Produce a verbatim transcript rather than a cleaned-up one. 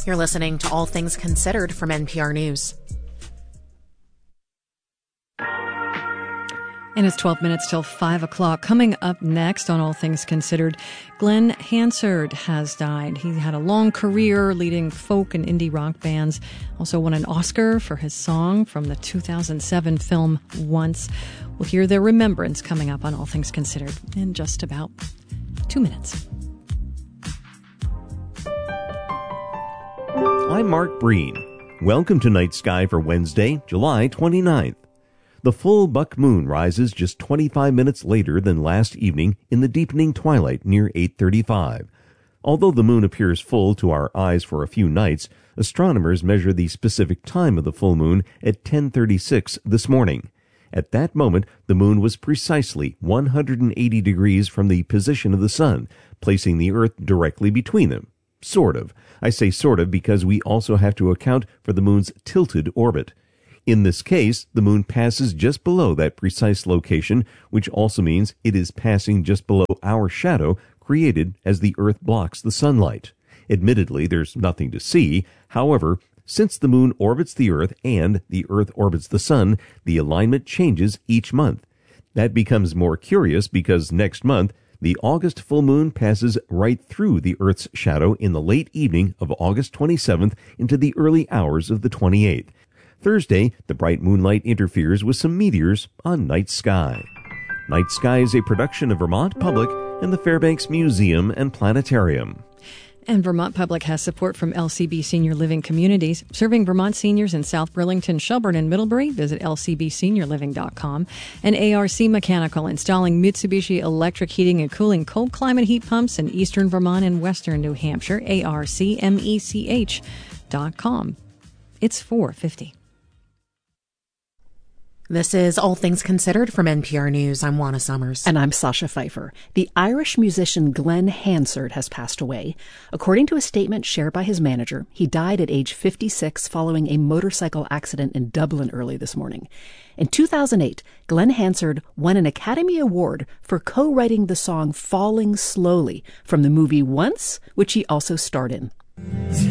You're listening to All Things Considered from N P R News. And it's twelve minutes till five o'clock. Coming up next on All Things Considered, Glenn Hansard has died. He had a long career leading folk and indie rock bands. Also won an Oscar for his song from the two thousand seven film Once. We'll hear their remembrance coming up on All Things Considered in just about two minutes. I'm Mark Breen. Welcome to Night Sky for Wednesday, July twenty-ninth. The full buck moon rises just twenty-five minutes later than last evening in the deepening twilight near eight thirty-five. Although the moon appears full to our eyes for a few nights, astronomers measure the specific time of the full moon at ten thirty-six this morning. At that moment, the moon was precisely one hundred eighty degrees from the position of the sun, placing the Earth directly between them. Sort of. I say sort of because we also have to account for the moon's tilted orbit. In this case, the moon passes just below that precise location, which also means it is passing just below our shadow created as the Earth blocks the sunlight. Admittedly, there's nothing to see. However, since the moon orbits the Earth and the Earth orbits the sun, the alignment changes each month. That becomes more curious because next month, the August full moon passes right through the Earth's shadow in the late evening of August twenty-seventh into the early hours of the twenty-eighth. Thursday, the bright moonlight interferes with some meteors on Night Sky. Night Sky is a production of Vermont Public and the Fairbanks Museum and Planetarium. And Vermont Public has support from L C B Senior Living Communities, serving Vermont seniors in South Burlington, Shelburne, and Middlebury. Visit L C B senior living dot com. And A R C Mechanical, installing Mitsubishi electric heating and cooling cold climate heat pumps in eastern Vermont and western New Hampshire. A R C mech dot com. It's four fifty. This is All Things Considered from N P R News. I'm Juana Summers. And I'm Sasha Pfeiffer. The Irish musician Glenn Hansard has passed away. According to a statement shared by his manager, he died at age fifty-six following a motorcycle accident in Dublin early this morning. In two thousand eight, Glenn Hansard won an Academy Award for co-writing the song Falling Slowly from the movie Once, which he also starred in.